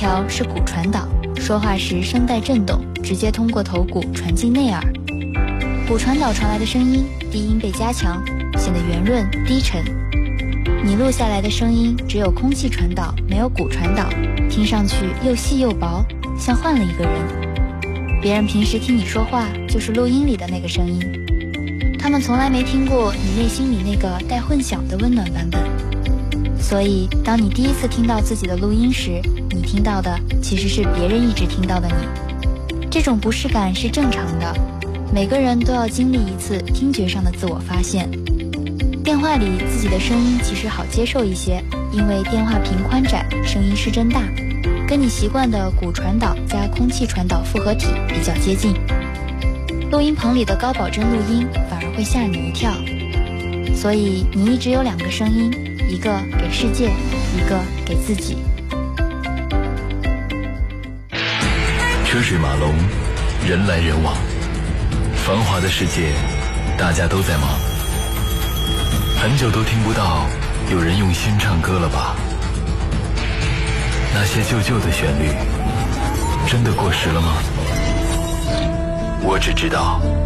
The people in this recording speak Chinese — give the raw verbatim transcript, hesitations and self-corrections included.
条是骨传导，说话时声带震动，直接通过头骨传进内耳。骨传导传来的声音，低音被加强，显得圆润低沉。你录下来的声音只有空气传导，没有骨传导，听上去又细又薄，像换了一个人。别人平时听你说话，就是录音里的那个声音，他们从来没听过你内心里那个带混响的温暖版本。所以当你第一次听到自己的录音时，你听到的其实是别人一直听到的你。这种不适感是正常的，每个人都要经历一次听觉上的自我发现。电话里自己的声音其实好接受一些，因为电话频宽窄，声音失真大，跟你习惯的骨传导加空气传导复合体比较接近。录音棚里的高保真录音反而会吓你一跳。所以你一直有两个声音，一个给世界，一个给自己。 车水马龙，人来人往，繁华的世界，大家都在忙。很久都听不到有人用心唱歌了吧？那些旧旧的旋律，真的过时了吗？我只知道，